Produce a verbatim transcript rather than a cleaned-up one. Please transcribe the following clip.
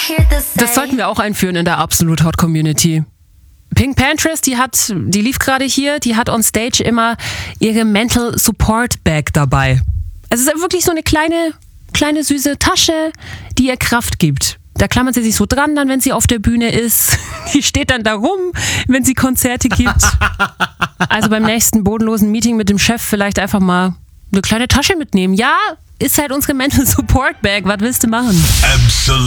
Das sollten wir auch einführen in der Absolut Hot Community. Pink Pantress, die hat, die lief gerade hier, die hat on stage immer ihre Mental Support Bag dabei. Also es ist wirklich so eine kleine, kleine süße Tasche, die ihr Kraft gibt. Da klammert sie sich so dran, dann wenn sie auf der Bühne ist. Die steht dann da rum, wenn sie Konzerte gibt. Also beim nächsten bodenlosen Meeting mit dem Chef vielleicht einfach mal eine kleine Tasche mitnehmen. Ja, ist halt unsere Mental Support Bag. Was willst du machen? Absolut.